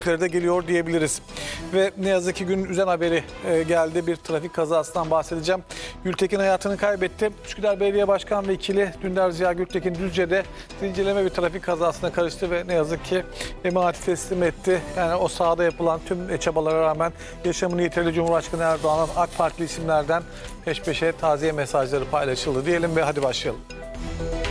de geliyor diyebiliriz. Ve ne yazık ki günün üzen haberi geldi. Bir trafik kazasından bahsedeceğim. Gültekin hayatını kaybetti. Üsküdar Belediye Başkan Vekili Dündar Ziya Gültekin Düzce'de zincirleme bir trafik kazasına karıştı ve ne yazık ki emaneti teslim etti. Yani o sahada yapılan tüm çabalara rağmen yaşamını yitirdi. Cumhurbaşkanı Erdoğan'ın AK Partili isimlerden peş peşe taziye mesajları paylaşıldı diyelim ve hadi başlayalım.